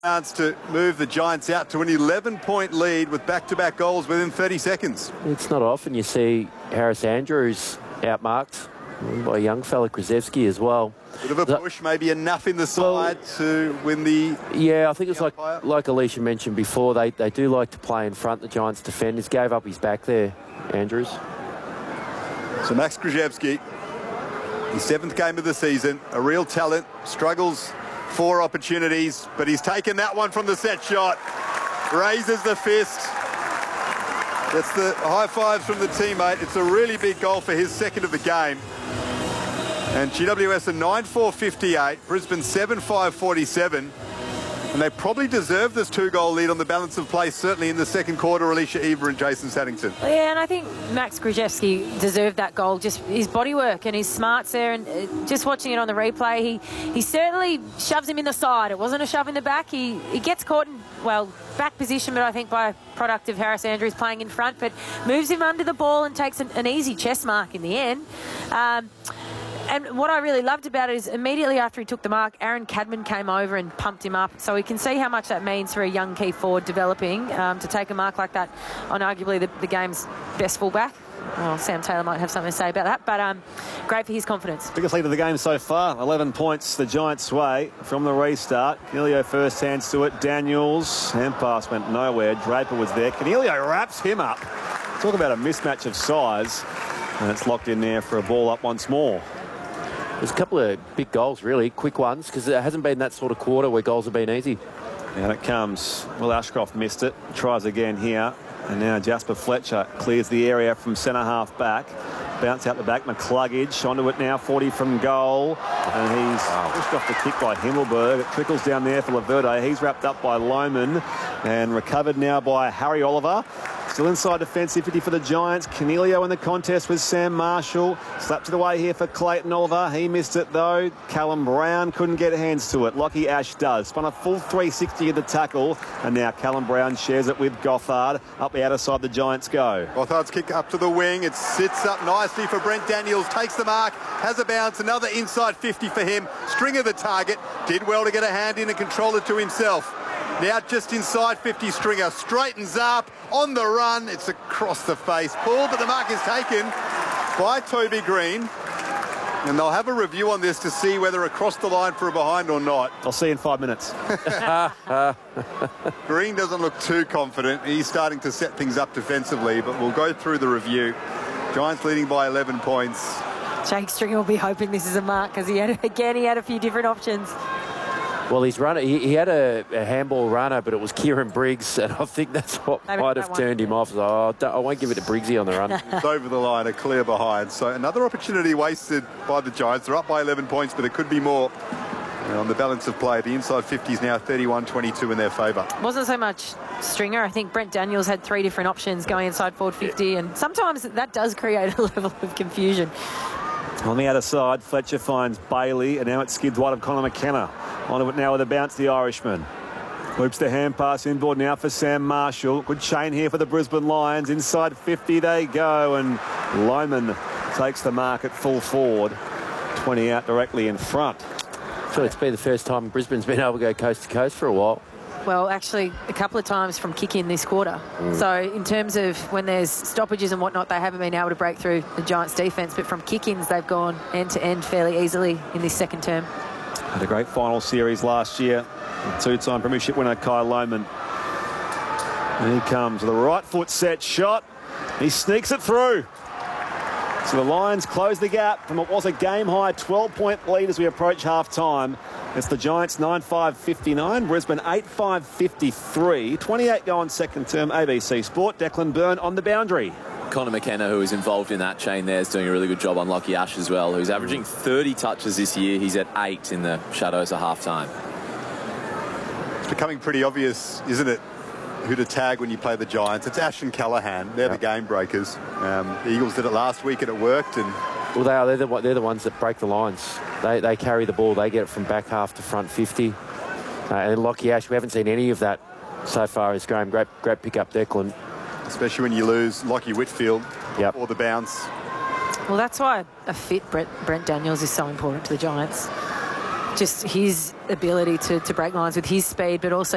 chance to move the Giants out to an 11-point lead with back-to-back goals within 30 seconds. It's not often you see Harris Andrews outmarked by a young fella, Krzyzewski, as well. Bit of a push, maybe enough in the side to win the... Yeah, I think it's like Alicia mentioned before, they do like to play in front. The Giants defenders gave up his back there, Andrews. So Max Krzyzewski, his 7th game of the season, a real talent, struggles 4 opportunities, but he's taken that one from the set shot, raises the fist, gets the high fives from the teammate. It's a really big goal for his 2nd of the game. And GWS are 9-4-58, Brisbane 7-5-47. And they probably deserve this 2-goal lead on the balance of play, certainly in the second quarter, Alicia Eva and Jason Saddington. Yeah, and I think Max Krzyzewski deserved that goal, just his bodywork and his smarts there. And just watching it on the replay, he certainly shoves him in the side. It wasn't a shove in the back. He gets caught in, well, back position, but I think by product of Harris Andrews playing in front, but moves him under the ball and takes an easy chest mark in the end. And what I really loved about it is immediately after he took the mark, Aaron Cadman came over and pumped him up. So we can see how much that means for a young key forward developing to take a mark like that on arguably the game's best fullback. Well, Sam Taylor might have something to say about that, but great for his confidence. Biggest lead of the game so far, 11 points the Giants' way from the restart. Canelio first hands to it. Daniels, hand pass went nowhere. Draper was there. Canelio wraps him up. Talk about a mismatch of size. And it's locked in there for a ball up once more. There's a couple of big goals, really, quick ones, because it hasn't been that sort of quarter where goals have been easy. And it comes. Well, Ashcroft missed it. Tries again here. And now Jasper Fletcher clears the area from centre half back. Bounce out the back. McCluggage onto it now. 40 from goal. And he's pushed off the kick by Himmelberg. It trickles down there for Laverde. He's wrapped up by Lohman. And recovered now by Harry Oliver. Still inside defensive 50 for the Giants. Canelio in the contest with Sam Marshall. Slapped it away here for Clayton Oliver. He missed it though. Callum Brown couldn't get hands to it. Lockie Ash does. Spun a full 360 at the tackle. And now Callum Brown shares it with Gothard. Up the outer side the Giants go. Gothard's kick up to the wing. It sits up nicely for Brent Daniels. Takes the mark. Has a bounce. Another inside 50 for him. Stringer the target. Did well to get a hand in and control it to himself. Now just inside 50, Stringer straightens up, on the run, it's across the face. Pull, but the mark is taken by Toby Green. And they'll have a review on this to see whether across the line for a behind or not. I'll see you in 5 minutes. Green doesn't look too confident. He's starting to set things up defensively, but we'll go through the review. Giants leading by 11 points. Jake Stringer will be hoping this is a mark because he had a few different options. Well, his runner, he had a handball runner, but it was Kieran Briggs, and I think that's what might have turned him off. So I won't give it to Briggsy on the run. It's over the line, a clear behind. So another opportunity wasted by the Giants. They're up by 11 points, but it could be more. And on the balance of play, the inside 50 is now 31-22 in their favour. Wasn't so much Stringer. I think Brent Daniels had 3 different options going inside forward 50, and sometimes that does create a level of confusion. On the other side, Fletcher finds Bailey, and now it skids wide of Connor McKenna. Onto it now with a bounce, the Irishman. Loops the hand pass inboard now for Sam Marshall. Good chain here for the Brisbane Lions. Inside 50 they go, and Lohman takes the mark at full forward. 20 out directly in front. So it's been the first time Brisbane's been able to go coast to coast for a while. Well, actually, a couple of times from kick-in this quarter. So in terms of when there's stoppages and whatnot, they haven't been able to break through the Giants' defence, but from kick-ins, they've gone end-to-end fairly easily in this second term. Had a great final series last year. Two-time premiership winner Kai Lohman. And he comes with a right foot set shot. He sneaks it through. So the Lions close the gap from what was a game-high 12-point lead as we approach half-time. It's the Giants 9-5-59, Brisbane 8-5-53. 28 go on second term, ABC Sport. Declan Byrne on the boundary. Connor McKenna, who is involved in that chain there, is doing a really good job on Lockie Ash as well, who's averaging 30 touches this year. He's at 8 in the shadows of half-time. It's becoming pretty obvious, isn't it, who to tag when you play the Giants? It's Ash and Callaghan. They're the game breakers. The Eagles did it last week and it worked. And well, they are. They're the ones that break the lines. They carry the ball. They get it from back half to front 50. And Lockie Ash, we haven't seen any of that so far as Graham. Great pick up, Declan. Especially when you lose Lockie Whitfield or the bounce. Well, that's why a fit Brent Daniels is so important to the Giants. Just his ability to break lines with his speed, but also